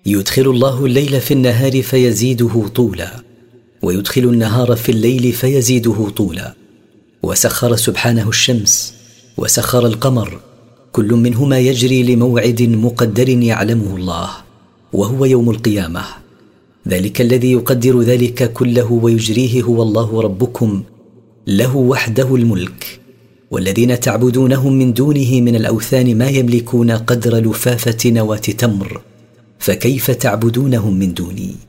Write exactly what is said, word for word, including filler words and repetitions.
يدخل الله الليل في النهار فيزيده طولا، ويدخل النهار في الليل فيزيده طولا. وسخر سبحانه الشمس وسخر القمر، كل منهما يجري لموعد مقدر يعلمه الله، وهو يوم القيامة. ذلك الذي يقدر ذلك كله ويجريه هو الله ربكم، له وحده الملك. والذين تعبدونهم من دونه من الأوثان ما يملكون قدر لفافة نواة تمر، فكيف تعبدونهم من دوني؟